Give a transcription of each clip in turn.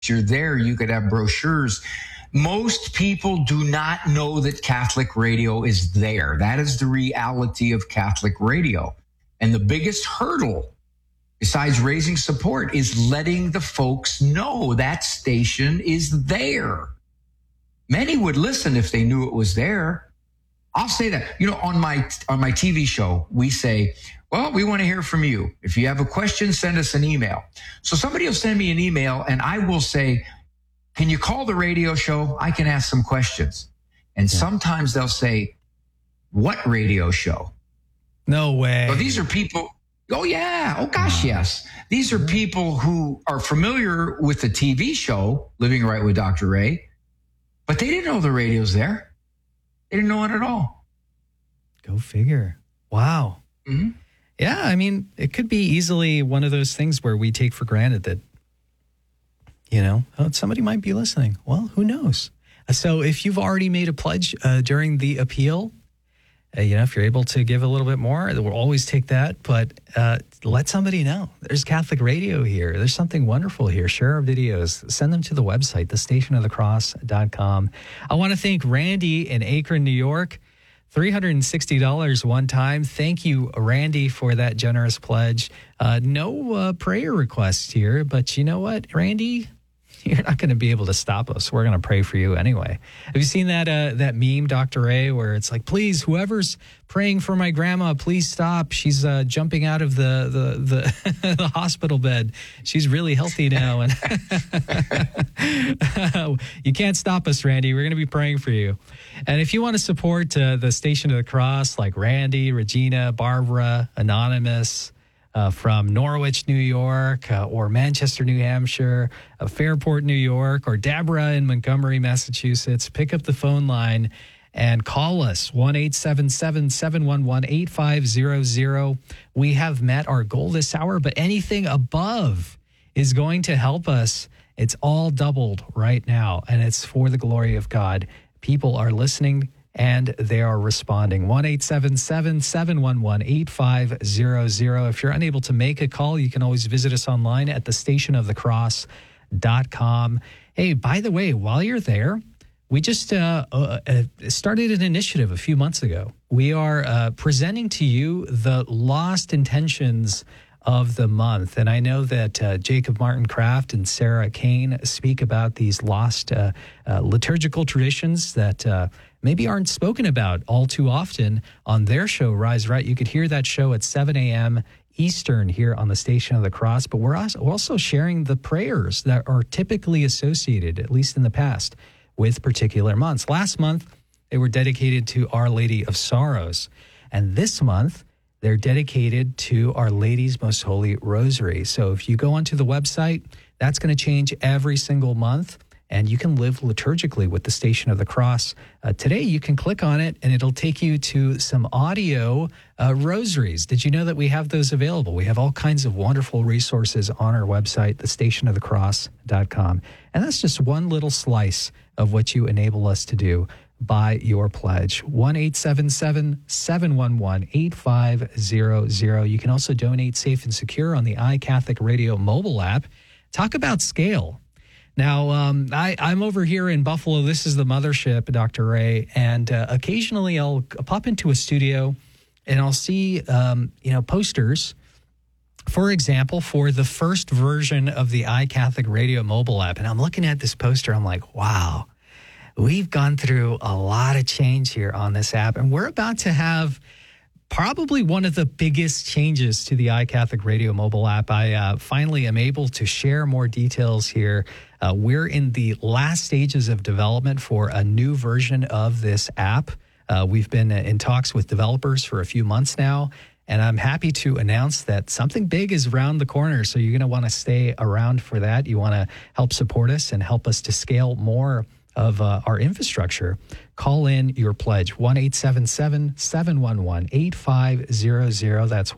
you're there, you could have brochures. Most people do not know that Catholic radio is there. That is the reality of Catholic radio. And the biggest hurdle, besides raising support, is letting the folks know that station is there. Many would listen if they knew it was there. I'll say that, on my TV show, we say, well, we want to hear from you. If you have a question, send us an email. So somebody will send me an email and I will say, can you call the radio show? I can ask some questions. And sometimes they'll say, what radio show? No way. So these are people. Oh, yeah. Oh, gosh, yes. These are people who are familiar with the TV show, Living Right with Dr. Ray, but they didn't know the radio's there. They didn't know it at all. Go figure. Wow. Mm-hmm. Yeah, I mean, it could be easily one of those things where we take for granted that, somebody might be listening. Well, who knows? So if you've already made a pledge during the appeal, if you're able to give a little bit more, we'll always take that. But let somebody know. There's Catholic radio here. There's something wonderful here. Share our videos. Send them to the website, thestationofthecross.com. I want to thank Randy in Akron, New York. $360 one time. Thank you, Randy, for that generous pledge. No prayer requests here, but you know what, Randy? You're not going to be able to stop us. We're going to pray for you anyway. Have you seen that meme, Dr. A, where it's like, please, whoever's praying for my grandma, please stop. She's jumping out of the the hospital bed. She's really healthy now. And you can't stop us, Randy. We're going to be praying for you. And if you want to support the Station of the Cross, like Randy, Regina, Barbara, Anonymous, from Norwich, New York, or Manchester, New Hampshire, Fairport, New York, or Deborah in Montgomery, Massachusetts, pick up the phone line and call us, 1-877-711-8500. We have met our goal this hour, but anything above is going to help us. It's all doubled right now, and it's for the glory of God. People are listening and they are responding. 1-877-711-8500. If you're unable to make a call, you can always visit us online at thestationofthecross.com. Hey, by the way, while you're there, we just started an initiative a few months ago. We are presenting to you the lost intentions of the month. And I know that Jacob Martin Kraft and Sarah Kane speak about these lost liturgical traditions that maybe aren't spoken about all too often on their show, Rise Right. You could hear that show at 7 a.m. Eastern here on the Station of the Cross. But we're also sharing the prayers that are typically associated, at least in the past, with particular months. Last month, they were dedicated to Our Lady of Sorrows. And this month, they're dedicated to Our Lady's Most Holy Rosary. So if you go onto the website, that's going to change every single month, and you can live liturgically with the Station of the Cross. Today, you can click on it, and it'll take you to some audio rosaries. Did you know that we have those available? We have all kinds of wonderful resources on our website, thestationofthecross.com. And that's just one little slice of what you enable us to do by your pledge. 1-877-711-8500. You can also donate safe and secure on the iCatholic Radio mobile app. Talk about scale. Now, I'm over here in Buffalo. This is the mothership, Dr. Ray, and occasionally I'll pop into a studio and I'll see, posters, for example, for the first version of the iCatholic Radio mobile app. And I'm looking at this poster. I'm like, wow, we've gone through a lot of change here on this app, and we're about to have probably one of the biggest changes to the iCatholic Radio mobile app. I finally am able to share more details here. We're in the last stages of development for a new version of this app. We've been in talks with developers for a few months now, and I'm happy to announce that something big is around the corner. So you're going to want to stay around for that. You want to help support us and help us to scale more of our infrastructure. Call in your pledge, 1-877-711-8500. That's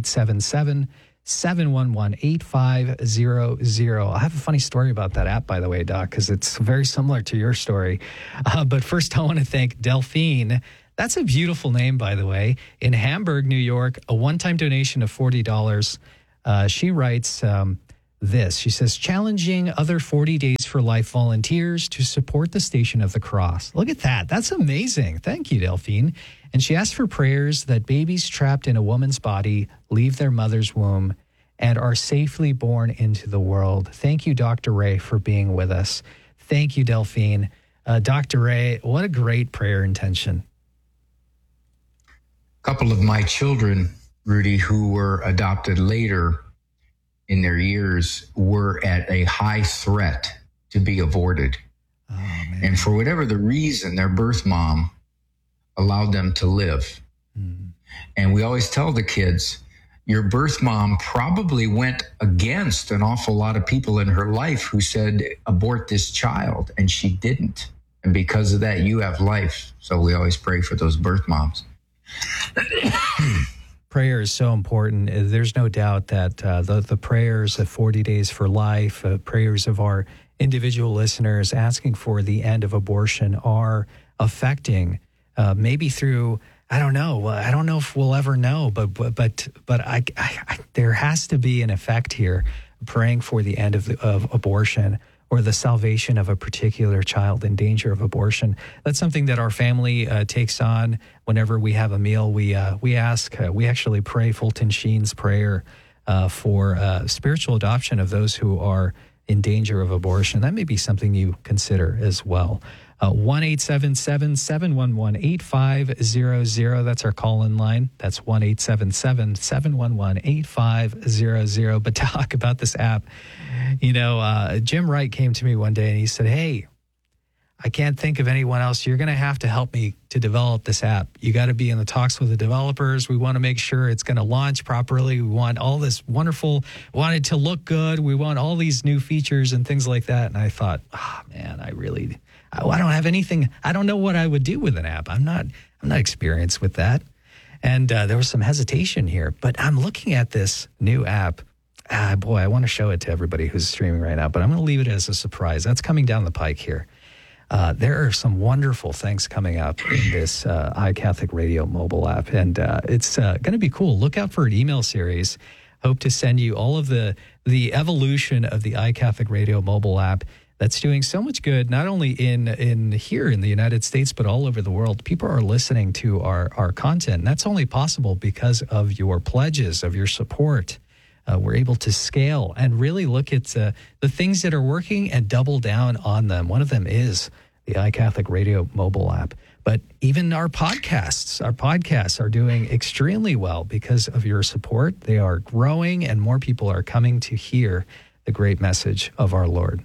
1-877-711-8500. I have a funny story about that app, by the way, Doc, because it's very similar to your story. But first, I want to thank Delphine. That's a beautiful name, by the way. In Hamburg, New York, a one-time donation of $40. She writes, this. She says, challenging other 40 Days for Life volunteers to support the Station of the Cross. Look at that. That's amazing. Thank you, Delphine. And she asked for prayers that babies trapped in a woman's body leave their mother's womb and are safely born into the world. Thank you, Dr. Ray, for being with us. Thank you, Delphine. Dr. Ray, what a great prayer intention. A couple of my children, Rudy, who were adopted later in their years, were at a high threat to be aborted. Oh, man. And for whatever the reason, their birth mom allowed them to live. And we always tell the kids, your birth mom probably went against an awful lot of people in her life who said, abort this child, and she didn't. And because of that, you have life. So we always pray for those birth moms. Prayer is so important. There's no doubt that the prayers of 40 Days for Life, prayers of our individual listeners asking for the end of abortion are affecting, maybe through, I don't know. I don't know if we'll ever know, but I there has to be an effect here, praying for the end of abortion or the salvation of a particular child in danger of abortion. That's something that our family takes on whenever we have a meal. We actually pray Fulton Sheen's prayer for spiritual adoption of those who are in danger of abortion. That may be something you consider as well. 1-877-711-8500. That's our call-in line. That's 1-877-711-8500. But talk about this app. You know, Jim Wright came to me one day and he said, hey, I can't think of anyone else. You're going to have to help me to develop this app. You got to be in the talks with the developers. We want to make sure it's going to launch properly. We want all this wonderful, want it to look good. We want all these new features and things like that. And I thought, man, I don't have anything. I don't know what I would do with an app. I'm not experienced with that. And there was some hesitation here, but I'm looking at this new app. Boy, I want to show it to everybody who's streaming right now, but I'm going to leave it as a surprise. That's coming down the pike here. There are some wonderful things coming up in this iCatholic Radio mobile app, and it's going to be cool. Look out for an email series. Hope to send you all of the evolution of the iCatholic Radio mobile app that's doing so much good, not only in here in the United States, but all over the world. People are listening to our content, and that's only possible because of your pledges, of your support. We're able to scale and really look at the things that are working and double down on them. One of them is the iCatholic Radio mobile app. But even our podcasts are doing extremely well because of your support. They are growing and more people are coming to hear the great message of our Lord.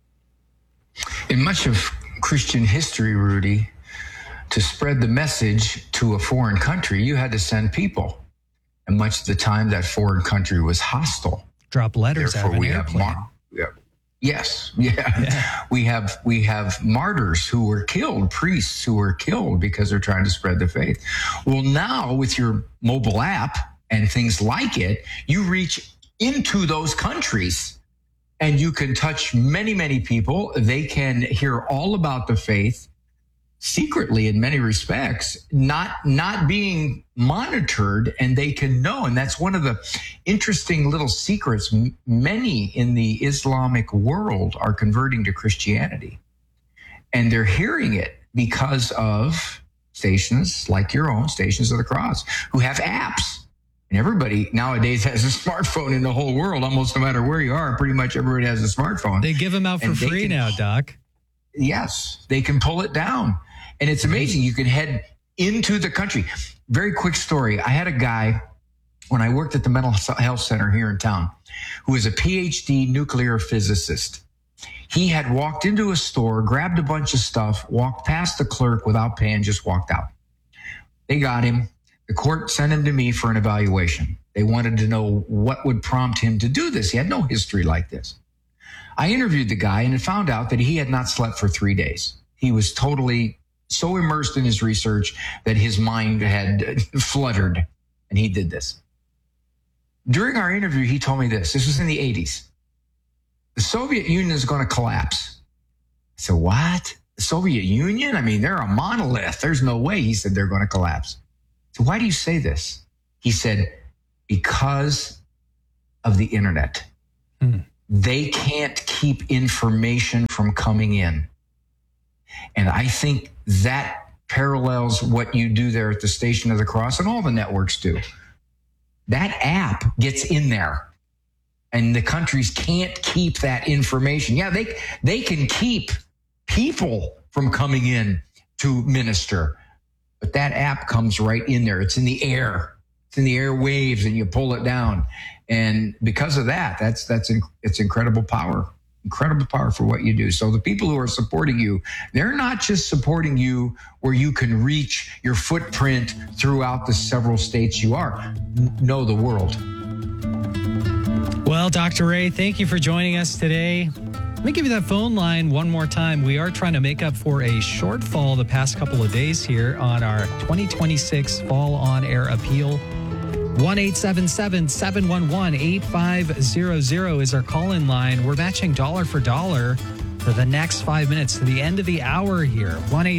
In much of Christian history, Rudy, to spread the message to a foreign country, you had to send people. And much of the time, that foreign country was hostile. Drop letters out of an airplane. Yes. We have martyrs who were killed, priests who were killed because they're trying to spread the faith. Well, now with your mobile app and things like it, you reach into those countries and you can touch many, many people. They can hear all about the faith secretly in many respects, not being monitored, and they can know. And that's one of the interesting little secrets. Many in the Islamic world are converting to Christianity, and they're hearing it because of stations like your own, Stations of the Cross, who have apps. And everybody nowadays has a smartphone in the whole world. Almost no matter where you are, pretty much everybody has a smartphone. They give them out for free now, Doc. Yes, they can pull it down. And it's amazing. You can head into the country. Very quick story. I had a guy when I worked at the mental health center here in town who was a PhD nuclear physicist. He had walked into a store, grabbed a bunch of stuff, walked past the clerk without paying, just walked out. They got him. The court sent him to me for an evaluation. They wanted to know what would prompt him to do this. He had no history like this. I interviewed the guy and found out that he had not slept for 3 days. He was totally so immersed in his research that his mind had fluttered, and he did this. During our interview, he told me this. This was in the 80s. The Soviet Union is going to collapse. I said, what? The Soviet Union? I mean, they're a monolith. There's no way. He said, they're going to collapse. So why do you say this? He said, because of the internet. they can't keep information from coming in. And I think that parallels what you do there at the Station of the Cross, and all the networks do. That app gets in there, and the countries can't keep that information. Yeah, they can keep people from coming in to minister, but that app comes right in there. It's in the air. It's in the airwaves, and you pull it down. And because of that, it's incredible power. Incredible power for what you do. So the people who are supporting you, they're not just supporting you where you can reach your footprint throughout the several states you are. Know the world. Well, Dr. Ray, thank you for joining us today. Let me give you that phone line one more time. We are trying to make up for a shortfall the past couple of days here on our 2026 Fall On Air Appeal. 1-877-711-8500 is our call-in line. We're matching dollar for dollar for the next 5 minutes to the end of the hour here.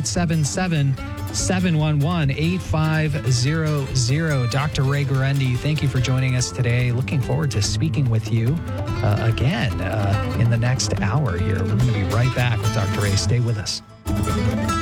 1-877-711-8500. Dr. Ray Guarendi, thank you for joining us today. Looking forward to speaking with you again in the next hour here. We're going to be right back with Dr. Ray. Stay with us.